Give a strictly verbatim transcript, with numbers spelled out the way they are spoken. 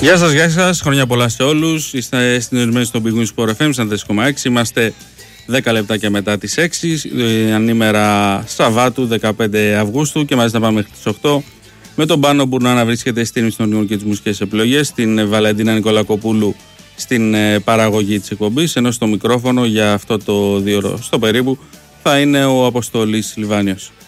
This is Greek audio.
Γεια σας, γεια σας, χρόνια πολλά σε όλους. Είστε συντονισμένοι στο Big Win Sport εφ εμ σαράντα τέσσερα κόμμα έξι. Είμαστε δέκα λεπτά και μετά τις έξι, ανήμερα Σαββάτου δεκαπέντε Αυγούστου και μαζί να πάμε μέχρι τις οκτώ. Με τον Πάνο Μπουρνά να βρίσκεται στην ιστορία και τις μουσικές επιλογές, την Βαλεντίνα Νικολακοπούλου στην παραγωγή της εκπομπής, ενώ στο μικρόφωνο για αυτό το δύο ώρο στο περίπου θα είναι ο Αποστολής Λιβάνιος.